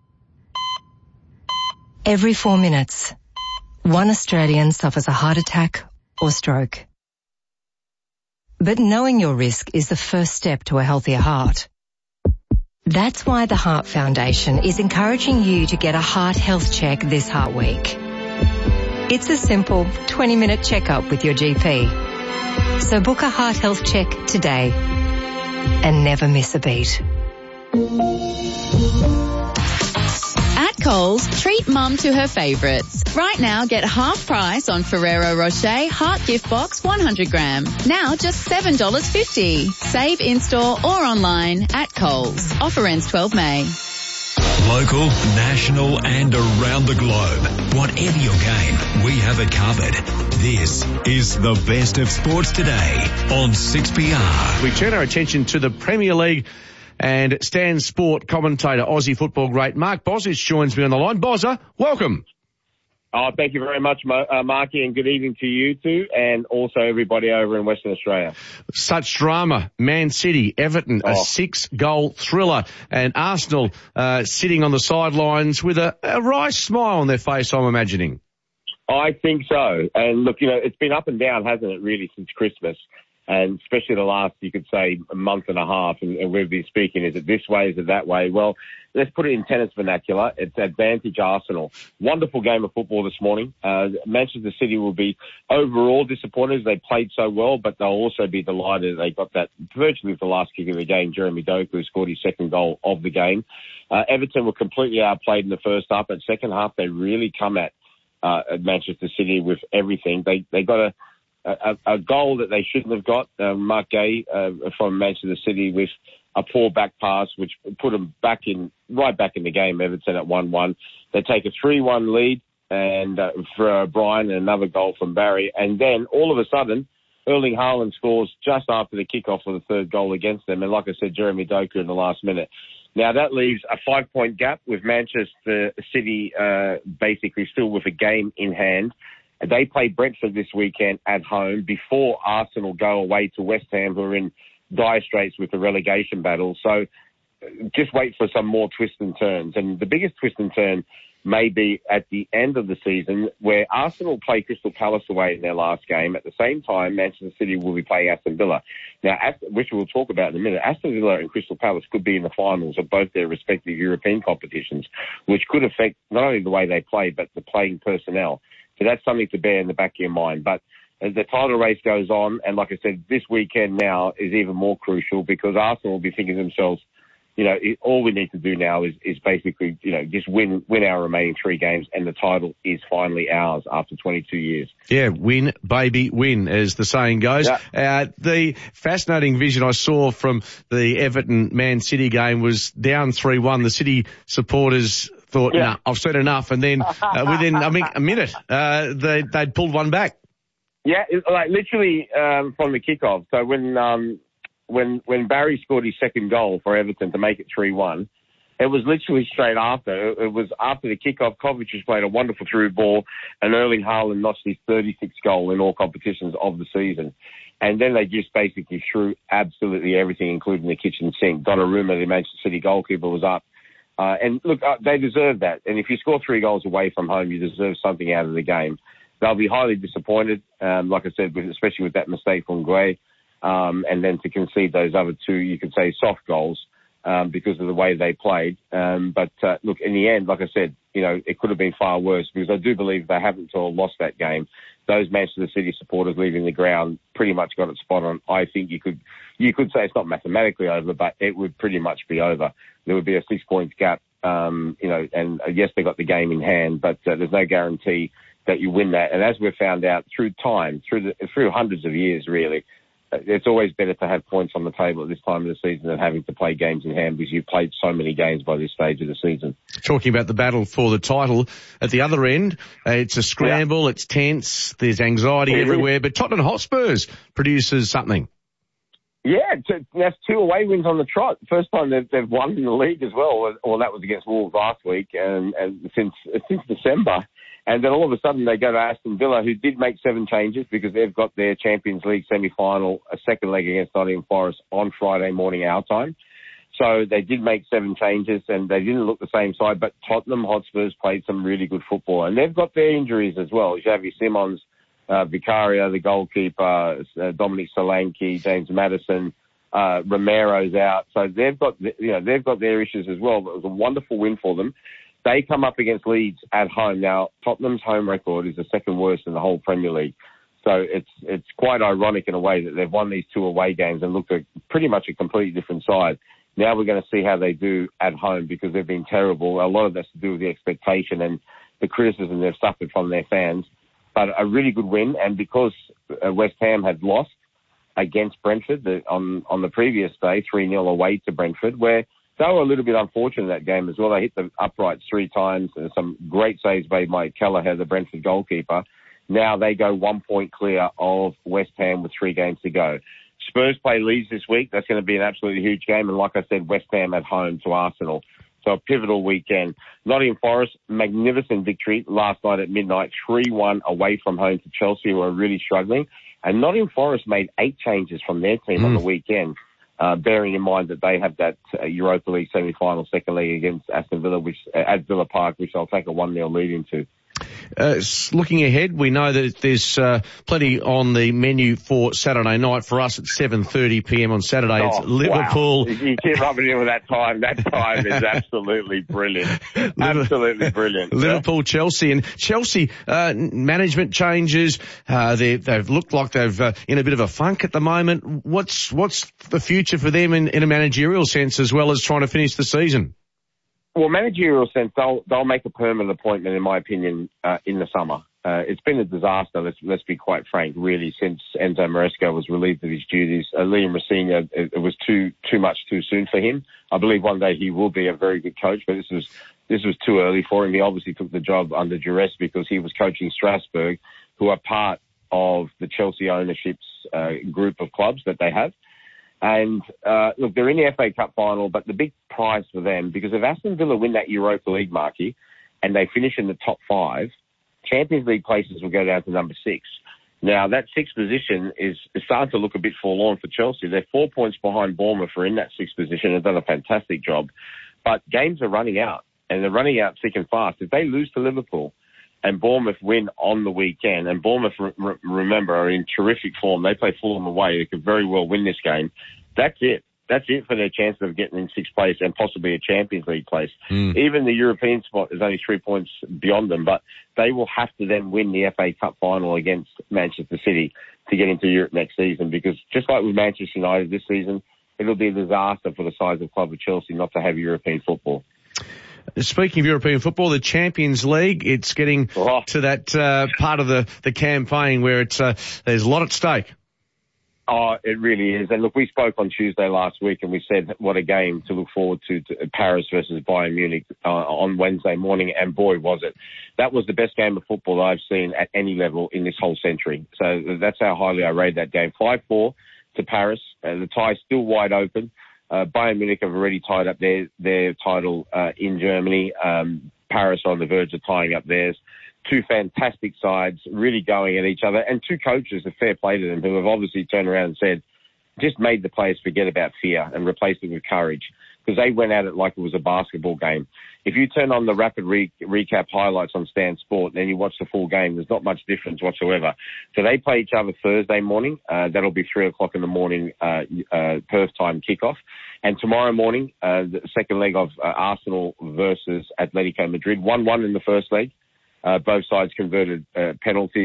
Every 4 minutes, one Australian suffers a heart attack or stroke. But knowing your risk is the first step to a healthier heart. That's why the Heart Foundation is encouraging you to get a heart health check this Heart Week. It's a simple 20-minute checkup with your GP. So book a heart health check today and never miss a beat. At Coles, treat mum to her favourites. Right now, get half price on Ferrero Rocher Heart Gift Box 100 gram. Now just $7.50. Save in-store or online at Coles. Offer ends 12 May. Local, national and around the globe. Whatever your game, we have it covered. This is the best of sports today on 6PR. We turn our attention to the Premier League and Stan Sport commentator, Aussie football great Mark Bozich joins me on the line. Bozza, welcome. Oh, thank you very much, Marky, and good evening to you too, and also everybody over in Western Australia. Such drama. Man City, Everton, a 6-goal thriller, and Arsenal sitting on the sidelines with a wry smile on their face, I'm imagining. I think so. And look, it's been up and down, hasn't it, really, since Christmas? And especially the last, you could say, a month and a half, and we've been speaking, is it this way, is it that way? Well, let's put it in tennis vernacular. It's advantage Arsenal. Wonderful game of football this morning. Manchester City will be overall disappointed as they played so well, but they'll also be delighted they got that virtually the last kick of the game. Jeremy Doku, who scored his second goal of the game. Everton were completely outplayed in the first half, but second half they really come at Manchester City with everything. They got a goal that they shouldn't have got. Mark Gay from Manchester City with a poor back pass, which put them right back in the game. Everton at 1-1. They take a 3-1 lead, and for O'Brien, and another goal from Barry, and then all of a sudden, Erling Haaland scores just after the kickoff for the third goal against them, and like I said, Jeremy Doku in the last minute. Now that leaves a 5-point gap with Manchester City basically still with a game in hand. They play Brentford this weekend at home before Arsenal go away to West Ham, who are in dire straits with the relegation battle. So just wait for some more twists and turns. And the biggest twist and turn may be at the end of the season, where Arsenal play Crystal Palace away in their last game. At the same time, Manchester City will be playing Aston Villa. Now, which we'll talk about in a minute, Aston Villa and Crystal Palace could be in the finals of both their respective European competitions, which could affect not only the way they play, but the playing personnel. So that's something to bear in the back of your mind. But as the title race goes on, and like I said, this weekend now is even more crucial because Arsenal will be thinking to themselves, all we need to do now is basically, just win our remaining 3 games, and the title is finally ours after 22 years. Yeah, win, baby, win, as the saying goes. Yeah. The fascinating vision I saw from the Everton-Man City game was down 3-1. The City supporters thought, nah, I've said enough, and then within a minute, they'd pulled one back. Yeah, like literally from the kickoff. So when Barry scored his second goal for Everton to make it 3-1, it was literally straight after. It was after the kickoff. Kovacic has played a wonderful through ball, and Erling Haaland notched his 36th goal in all competitions of the season. And then they just basically threw absolutely everything, including the kitchen sink. Donnarumma, the Manchester City goalkeeper, was up. And look, they deserve that. And if you score 3 goals away from home, you deserve something out of the game. They'll be highly disappointed, like I said, especially with that mistake from Gray. And then to concede those other 2, you could say, soft goals because of the way they played. But look, in the end, like I said, it could have been far worse because I do believe they haven't all lost that game. Those Manchester City supporters leaving the ground pretty much got it spot on. I think you could you could say it's not mathematically over, but it would pretty much be over. There would be a 6 points gap, and yes, they got the game in hand, but there's no guarantee that you win that. And as we've found out through time, through hundreds of years, really, it's always better to have points on the table at this time of the season than having to play games in hand, because you've played so many games by this stage of the season. Talking about the battle for the title, at the other end, it's a scramble, it's tense, there's anxiety everywhere, but Tottenham Hotspurs produces something. Yeah, that's 2 away wins on the trot. First time they've won in the league as well. Well, that was against Wolves last week, and since December. And then all of a sudden they go to Aston Villa, who did make 7 changes because they've got their Champions League semi-final, a second leg against Nottingham Forest on Friday morning our time. So they did make 7 changes, and they didn't look the same side, but Tottenham Hotspurs played some really good football. And they've got their injuries as well. Xavi Simons, Vicario, the goalkeeper, Dominic Solanke, James Maddison, Romero's out. So they've got their issues as well, but it was a wonderful win for them. They come up against Leeds at home. Now, Tottenham's home record is the second worst in the whole Premier League. So it's quite ironic in a way that they've won these 2 away games and looked at pretty much a completely different side. Now we're going to see how they do at home, because they've been terrible. A lot of that's to do with the expectation and the criticism they've suffered from their fans. But a really good win, and because West Ham had lost against Brentford on the previous day, 3-0 away to Brentford, where they were a little bit unfortunate in that game as well. They hit the uprights 3 times, and some great saves by Mike Kelleher, the Brentford goalkeeper. Now they go 1 point clear of West Ham with 3 games to go. Spurs play Leeds this week. That's going to be an absolutely huge game. And like I said, West Ham at home to Arsenal. So a pivotal weekend. Nottingham Forest, magnificent victory last night at midnight, 3-1 away from home to Chelsea, who are really struggling. And Nottingham Forest made 8 changes from their team on the weekend. Bearing in mind that they have that Europa League semi-final second leg against Aston Villa, at Villa Park, which they'll take a 1-0 lead into. Looking ahead, we know that there's plenty on the menu for Saturday night. For us, at 7:30 p.m. on Saturday, it's Liverpool. Wow. You keep rubbing in with that time. That time is absolutely brilliant. Absolutely brilliant. Liverpool, Chelsea, and Chelsea management changes. They've looked like they've in a bit of a funk at the moment. What's the future for them in a managerial sense, as well as trying to finish the season? Well, managerial sense, they'll make a permanent appointment, in my opinion, in the summer. It's been a disaster, let's be quite frank, really, since Enzo Maresca was relieved of his duties. Liam Rosenior, it was too much too soon for him. I believe one day he will be a very good coach, but this was too early for him. He obviously took the job under duress because he was coaching Strasbourg, who are part of the Chelsea ownership's group of clubs that they have. And, look, they're in the FA Cup final, but the big prize for them, because if Aston Villa win that Europa League, Marky, and they finish in the top 5, Champions League places will go down to number 6. Now, that 6th position is starting to look a bit forlorn for Chelsea. They're 4 points behind Bournemouth for in that 6th position. They've done a fantastic job. But games are running out, and they're running out thick and fast. If they lose to Liverpool and Bournemouth win on the weekend, and Bournemouth, remember, are in terrific form. They play Fulham away. They could very well win this game. That's it. That's it for their chances of getting in 6th place and possibly a Champions League place. Even the European spot is only 3 points beyond them, but they will have to then win the FA Cup final against Manchester City to get into Europe next season, because just like with Manchester United this season, it'll be a disaster for the size of club of Chelsea not to have European football. Speaking of European football, the Champions League, it's getting to that part of the campaign where there's a lot at stake. Oh, it really is. And look, we spoke on Tuesday last week and we said what a game to look forward to Paris versus Bayern Munich on Wednesday morning. And boy, was it. That was the best game of football I've seen at any level in this whole century. So that's how highly I rate that game. 5-4 to Paris. The tie's still wide open. Bayern Munich have already tied up their title in Germany. Paris are on the verge of tying up theirs. 2 fantastic sides really going at each other, and 2 coaches, a fair play to them, who have obviously turned around and said, just made the players forget about fear and replaced it with courage, because they went at it like it was a basketball game. If you turn on the rapid recap highlights on Stan Sport, and then you watch the full game, there's not much difference whatsoever. So they play each other Thursday morning. That'll be 3 o'clock in the morning, Perth time kickoff. And tomorrow morning, the second leg of Arsenal versus Atletico Madrid. 1-1 in the first leg. Both sides converted penalties.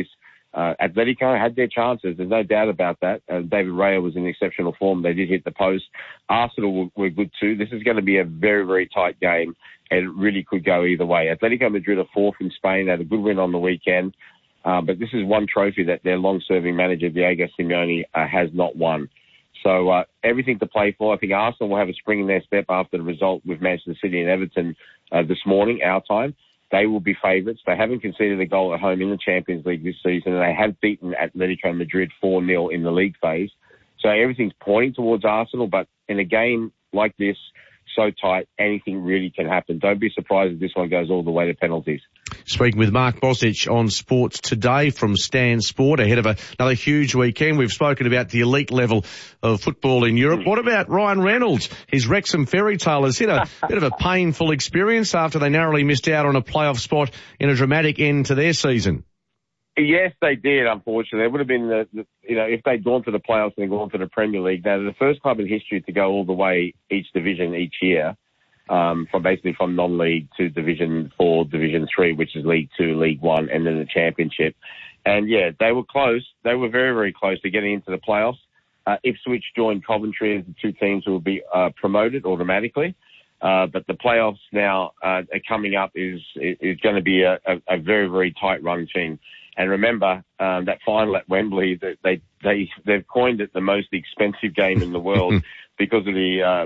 Atletico had their chances. There's no doubt about that. David Raya was in exceptional form. They did hit the post. Arsenal were good too. This is going to be a very, very tight game, and it really could go either way. Atletico Madrid are fourth in Spain. They had a good win on the weekend. But this is one trophy that their long-serving manager, Diego Simeone, has not won. So everything to play for. I think Arsenal will have a spring in their step after the result with Manchester City and Everton this morning, our time. They will be favourites. They haven't conceded a goal at home in the Champions League this season, and they have beaten Atletico Madrid 4-0 in the league phase. So everything's pointing towards Arsenal, but in a game like this, so tight, anything really can happen. Don't be surprised if this one goes all the way to penalties. Speaking with Mark Bosnich on Sports Today from Stan Sport ahead of another huge weekend. We've spoken about the elite level of football in Europe. What about Ryan Reynolds? His Wrexham fairy tale has hit a bit of a painful experience after they narrowly missed out on a playoff spot in a dramatic end to their season. Yes, they did, unfortunately. It would have been, if they'd gone to the playoffs and gone to the Premier League, they're the first club in history to go all the way each division each year, from non-league to Division 4, Division 3, which is League 2, League 1, and then the Championship. And, yeah, they were close. They were very, very close to getting into the playoffs. Ipswich joined Coventry as the two teams who will be promoted automatically. But the playoffs now coming up is going to be a very, very tight-run team. And remember, that final at Wembley, they've coined it the most expensive game in the world because of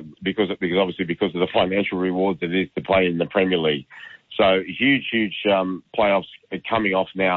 the financial rewards it is to play in the Premier League. So huge playoffs coming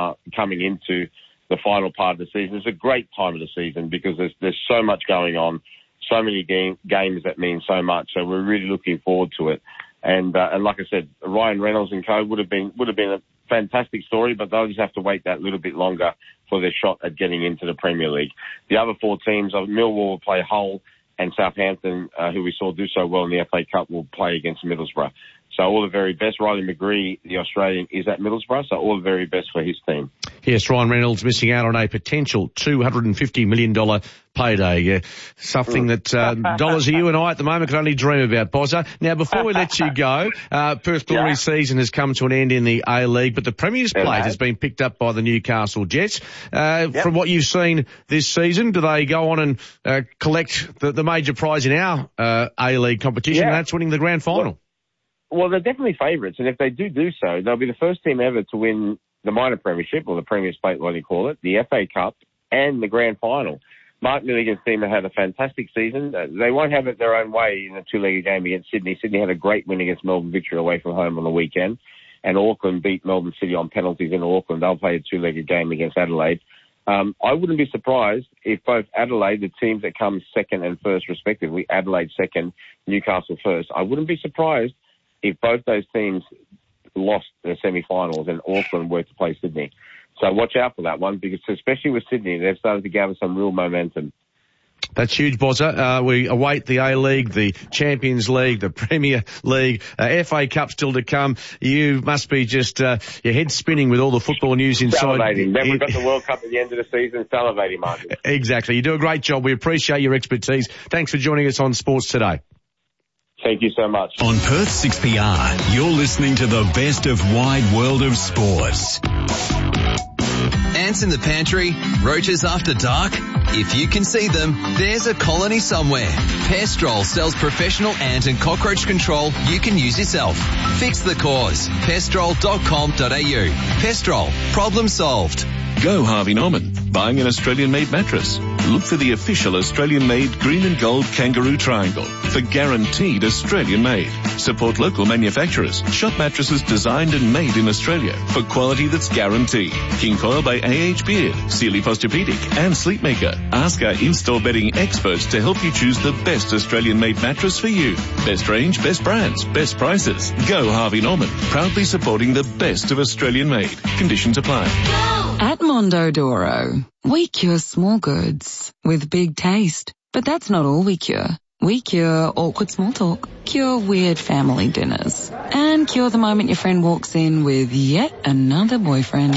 into the final part of the season. It's a great time of the season because there's so much going on, so many games that mean so much. So we're really looking forward to it. And like I said, Ryan Reynolds and co would have been a fantastic story, but they'll just have to wait that little bit longer for their shot at getting into the Premier League. The other four teams, Millwall will play Hull, and Southampton, who we saw do so well in the FA Cup, will play against Middlesbrough. So all the very best. Riley McGree, the Australian, is at Middlesbrough, so all the very best for his team. Yes, Ryan Reynolds missing out on a potential $250 million payday. Something that dollars you and I at the moment can only dream about, Bozza. Now, before we let you go, Perth Glory season has come to an end in the A-League, but the Premier's Plate has been picked up by the Newcastle Jets. From what you've seen this season, do they go on and collect the major prize in our A-League competition, and that's winning the grand final? Well, they're definitely favourites, and if they do so, they'll be the first team ever to win the minor premiership, or the Premier's Plate, what do you call it, the FA Cup, and the grand final. Mark Milligan's team have had a fantastic season. They won't have it their own way in a two-legged game against Sydney. Sydney had a great win against Melbourne Victory away from home on the weekend, and Auckland beat Melbourne City on penalties in Auckland. They'll play a two-legged game against Adelaide. I wouldn't be surprised if both Adelaide, the teams that come second and first respectively, Adelaide second, Newcastle first, I wouldn't be surprised if both those teams lost the semi-finals and Auckland were to play Sydney. So watch out for that one, because especially with Sydney, they've started to gather some real momentum. That's huge, Bozza. We await the A-League, the Champions League, the Premier League, FA Cup still to come. You must be just your head spinning with all the football news inside. Salivating. Then we've got the World Cup at the end of the season. Salivating, Martin. Exactly. You do a great job. We appreciate your expertise. Thanks for joining us on Sports Today. Thank you so much. On Perth 6PR, you're listening to the best of wide world of sports. Ants in the pantry, roaches after dark. If you can see them, there's a colony somewhere. Pestrol sells professional ant and cockroach control you can use yourself. Fix the cause. Pestrol.com.au. Pestrol. Problem solved. Go Harvey Norman. Buying an Australian-made mattress? Look for the official Australian-made green and gold kangaroo triangle for guaranteed Australian-made. Support local manufacturers. Shop mattresses designed and made in Australia for quality that's guaranteed. King Coil by A.H. Beard, Sealy Posturepedic and Sleepmaker. Ask our in-store bedding experts to help you choose the best Australian-made mattress for you. Best range, best brands, best prices. Go Harvey Norman. Proudly supporting the best of Australian-made. Conditions apply. At Mondodoro, we cure small goods with big taste. But that's not all we cure. We cure awkward small talk, cure weird family dinners, and cure the moment your friend walks in with yet another boyfriend.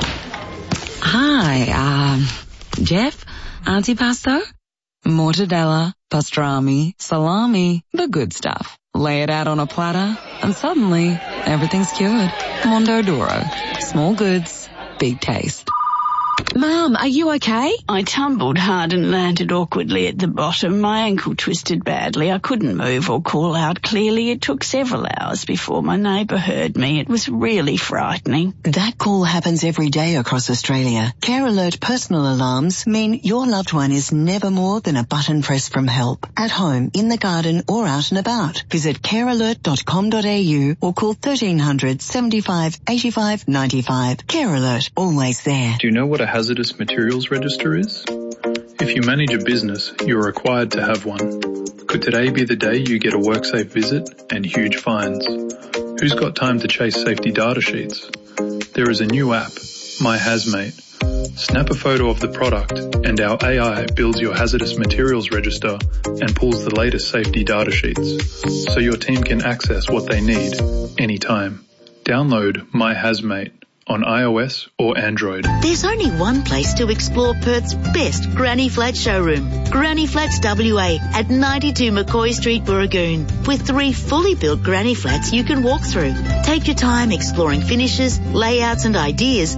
Hi, Jeff, antipasto, mortadella, pastrami, salami, the good stuff. Lay it out on a platter, and suddenly everything's cured. Mondodoro, small goods, big taste. Mum, are you okay? I tumbled hard and landed awkwardly at the bottom. My ankle twisted badly. I couldn't move or call out clearly. It took several hours before my neighbour heard me. It was really frightening. That call happens every day across Australia. Care Alert personal alarms mean your loved one is never more than a button press from help. At home, in the garden or out and about. Visit carealert.com.au or call 1300 75 85 95. Care Alert, always there. Do you know what a hazardous materials register is? If you manage a business, you're required to have one. Could today be the day you get a WorkSafe visit and huge fines? Who's got time to chase safety data sheets? There is a new app, My Hazmate. Snap a photo of the product and our AI builds your hazardous materials register and pulls the latest safety data sheets so your team can access what they need anytime. Download My Hazmate on iOS or Android. There's only one place to explore Perth's best Granny Flat showroom. Granny Flats WA at 92 McCoy Street, Burragoon, with 3 fully built Granny Flats you can walk through. Take your time exploring finishes, layouts and ideas